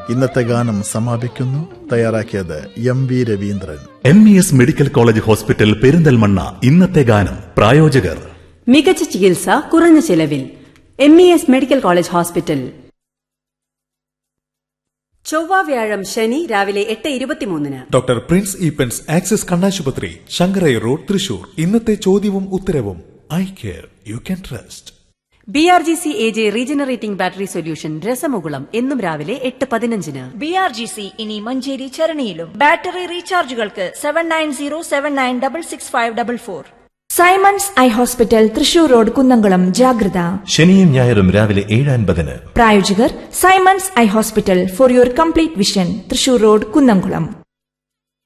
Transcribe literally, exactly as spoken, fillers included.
ഇന്നത്തെ ഗാനം സമാപിക്കുന്നു. തയ്യാറാക്കിയത് M V Raveendran. M E S medical college hospital Perinthalmanna. ഇന്നത്തെ ഗാനം പ്രായോജകർ. മികച്ച ചികിത്സ കുറഞ്ഞ ചെലവിൽ. M E S medical college hospital. ചൊവ്വ വ്യാഴം ശനി രാവിലെ എട്ട് ഇരുപത്തിമൂന്നിന് ഡോക്ടർ പ്രിൻസ് ഈപ്പൻസ് ആക്സിസ് കണ്ണാശുപത്രി, ശങ്കരൈ റോഡ്, തൃശൂർ. ഇന്നത്തെ ചോദ്യവും ഉത്തരവും. Eye care you can trust. B R G C A J regenerating battery solution രസമുകുളം എന്നും രാവിലെ എട്ട് പതിനഞ്ചിന്. ബി ആർ ജി സി ഇനി Manjeri ചരണിയിലും. Battery റീചാർജുകൾക്ക് seven nine zero seven nine double six five double four. Symons eye hospital, Thrissur road, Kunnamkulam. ജാഗ്രത. ശനിയും ഞായറും രാവിലെ ഏഴ് അൻപതിന്. പ്രായോജകർ Symons eye hospital, for your complete vision, Thrissur road, Kunnamkulam.